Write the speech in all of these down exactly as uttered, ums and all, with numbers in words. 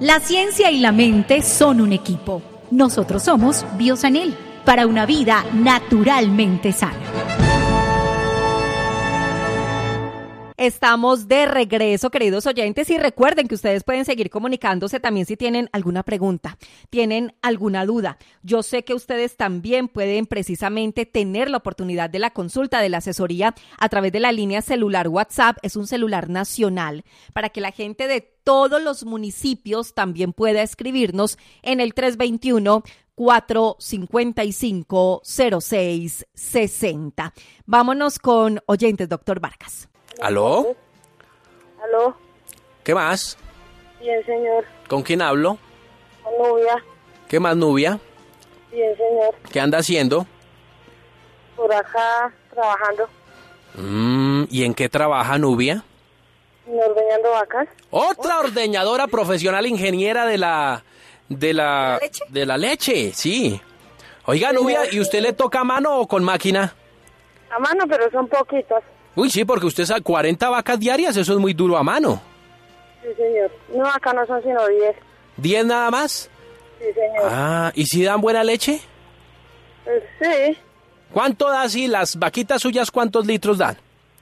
La ciencia y la mente son un equipo. Nosotros somos Biosanel, para una vida naturalmente sana. Estamos de regreso, queridos oyentes, y recuerden que ustedes pueden seguir comunicándose también si tienen alguna pregunta, tienen alguna duda. Yo sé que ustedes también pueden precisamente tener la oportunidad de la consulta, de la asesoría a través de la línea celular WhatsApp. Es un celular nacional para que la gente de todos los municipios también pueda escribirnos en el tres dos uno, cuatro cinco cinco, cero seis seis cero. Vámonos con oyentes, doctor Vargas. ¿Aló? ¿Aló? ¿Qué más? Bien, señor. ¿Con quién hablo? Con Nubia. ¿Qué más, Nubia? Bien, señor. ¿Qué anda haciendo? Por acá, trabajando. Mm, ¿y en qué trabaja, Nubia? Ordeñando vacas. Otra ordeñadora profesional ingeniera de la... ¿De la... ¿La leche? De la leche, sí. Oiga, Nubia, ¿y usted le toca a mano o con máquina? A mano, pero son poquitas. Uy, sí, porque usted sabe, cuarenta vacas diarias, eso es muy duro a mano. Sí, señor. No, acá no son sino diez. ¿diez nada más? Sí, señor. Ah, ¿y si dan buena leche? Pues sí. ¿Cuánto da si las vaquitas suyas cuántos litros dan?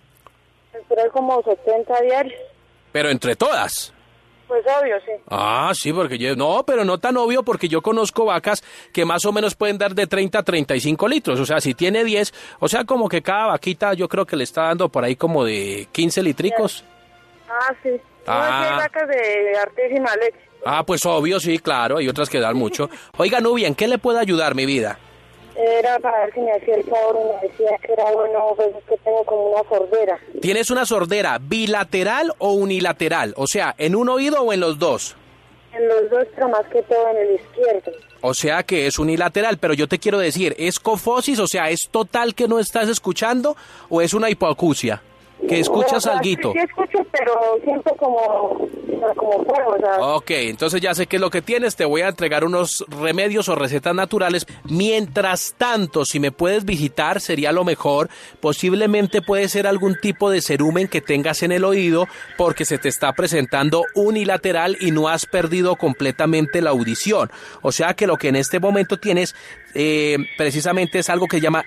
Pero hay como setenta diarios. Pero entre todas. Pues obvio, sí. Ah, sí, porque yo... No, pero no tan obvio porque yo conozco vacas que más o menos pueden dar de treinta a treinta y cinco litros. O sea, si tiene diez, o sea, como que cada vaquita yo creo que le está dando por ahí como de quince litricos. Ah, sí. Ah. No, aquí hay vacas de hartísima leche. Ah, pues obvio, sí, claro, hay otras que dan mucho. Oiga, Nubia, ¿en qué le puedo ayudar, mi vida? Era para ver si me hacía el favor y me decía que era bueno, pues es que tengo como una sordera. ¿Tienes una sordera bilateral o unilateral? O sea, ¿en un oído o en los dos? En los dos, pero más que todo en el izquierdo. O sea que es unilateral, pero yo te quiero decir, ¿es cofosis? O sea, ¿es total que no estás escuchando o es una hipoacusia? Que escuchas No, o sea, alguito. Sí, sí escucho, pero siento como, como fuego, o sea. Ok, entonces ya sé qué es lo que tienes, te voy a entregar unos remedios o recetas naturales. Mientras tanto, si me puedes visitar, sería lo mejor. Posiblemente puede ser algún tipo de cerumen que tengas en el oído porque se te está presentando unilateral y no has perdido completamente la audición. O sea que lo que en este momento tienes eh, precisamente es algo que se llama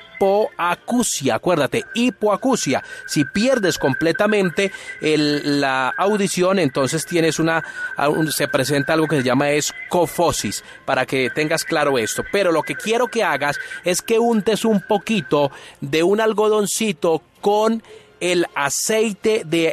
hipoacusia. Acuérdate, hipoacusia. Si pierdes completamente el, la audición, entonces tienes una, un, se presenta algo que se llama escofosis, para que tengas claro esto. Pero lo que quiero que hagas es que untes un poquito de un algodoncito con el aceite de,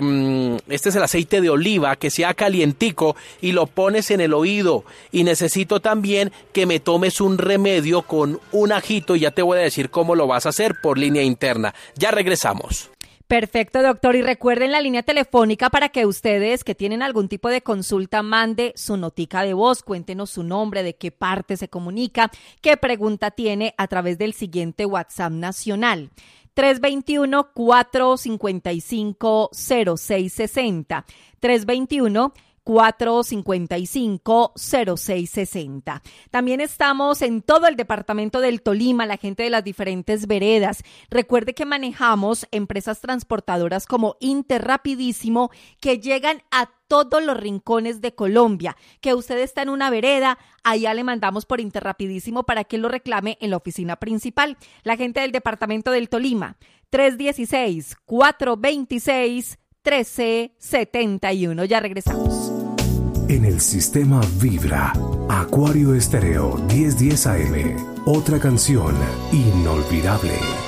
eh, este es el aceite de oliva, que sea calientico, y lo pones en el oído. Y necesito también que me tomes un remedio con un ajito, y ya te voy a decir cómo lo vas a hacer por línea interna. Ya regresamos. Perfecto, doctor. Y recuerden la línea telefónica para que ustedes que tienen algún tipo de consulta mande su notica de voz, cuéntenos su nombre, de qué parte se comunica, qué pregunta tiene a través del siguiente WhatsApp nacional. tres dos uno, cuatro cinco cinco, cero seis seis cero. tres dos uno, cuatro cinco cinco, cero seis seis cero. También estamos en todo el departamento del Tolima, la gente de las diferentes veredas. Recuerde que manejamos empresas transportadoras como Interrapidísimo que llegan a todos los rincones de Colombia. Que usted está en una vereda, allá le mandamos por Interrapidísimo para que lo reclame en la oficina principal. La gente del departamento del Tolima, tres uno seis, cuatro dos seis, uno tres siete uno. Ya regresamos. En el sistema Vibra, Acuario Estéreo diez diez A M, otra canción inolvidable.